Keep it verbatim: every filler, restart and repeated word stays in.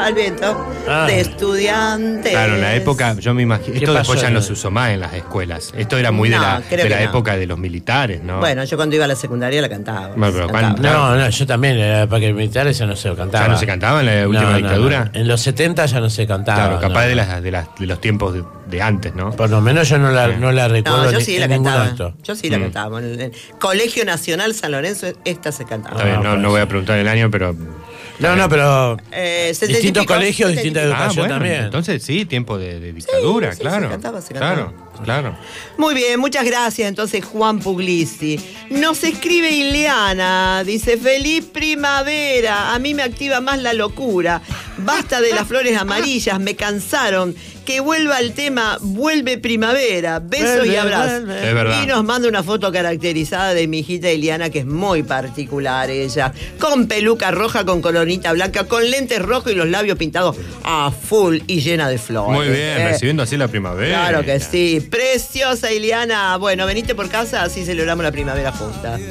al viento Ah. de estudiantes. Claro, en la época, yo me imagino. ¿Qué Esto después pasó? ya no se usó más en las escuelas. Esto era muy de No, la, creo de que la no. época de los militares, ¿no? Bueno, yo cuando iba a la secundaria la cantaba. Bueno, pero Cantaba. ¿cuándo? No, no, yo también, era para que el militar eso no se cantaba. ¿Ya no se cantaba en la No, última no, dictadura? no. En los setenta ya no se cantaba. Claro, capaz no. de, las, de, las, de los tiempos de, de antes, ¿no? Por lo menos yo no la, Sí. no la recuerdo No, yo ni- sí en la ningún cantaba. acto. Yo sí la Mm. cantaba. En el Colegio Nacional San Lorenzo, esta se cantaba. Está bien, no, pues no voy a sí. preguntar el año, pero. No, no, pero Eh, setenta y distintos pico, colegios, setenta y distintas pico. Ah, educación bueno, también. entonces sí, tiempo de, de dictadura, sí, claro. se cantaba, se cantaba. Claro, claro. Muy bien, muchas gracias entonces Juan Puglisi. Nos escribe Ileana, dice, feliz primavera, a mí me activa más la locura, basta de las flores amarillas, me cansaron, que vuelva el tema, vuelve primavera, besos Vuelve, y abrazos. vuelve. Es verdad. Y nos manda una foto caracterizada de mi hijita Ileana, que es muy particular ella, con peluca roja, con coronita blanca, con lentes rojos y los labios pintados a full y llena de flores. Muy bien, Eh, recibiendo así la primavera. Claro que sí. Preciosa, Ileana. Bueno, venite por casa, así celebramos la primavera juntas.